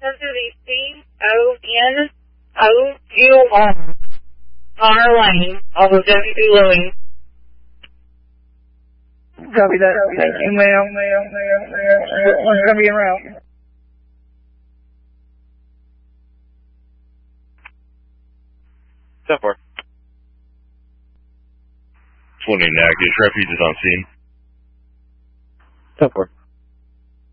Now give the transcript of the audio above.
CONOUR Connor Lane, off of W.B. Louis. Copy that. Thank you, ma'am. We're going to be en route. Step 4. 20 active. Refuge is on scene. Step 4.